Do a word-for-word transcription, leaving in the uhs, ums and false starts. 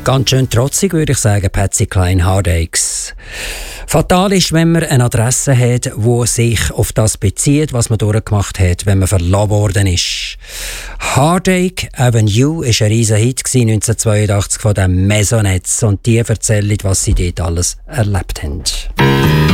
Ganz schön trotzig, würde ich sagen, Patsy Cline, Heartaches. Fatal ist, wenn man eine Adresse hat, die sich auf das bezieht, was man durchgemacht hat, wenn man verlassen worden ist. Heartache Avenue war ein riesen Hit neunzehnhundertzweiundachtzig von den Maisonets und die erzählen, was sie dort alles erlebt haben.